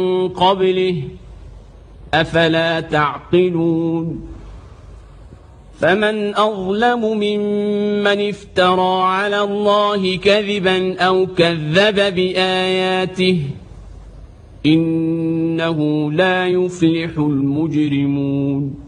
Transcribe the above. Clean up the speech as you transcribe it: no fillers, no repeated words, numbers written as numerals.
قبله أفلا تعقلون فمن أظلم ممن افترى على الله كذبا أو كذب بآياته إنه لا يفلح المجرمون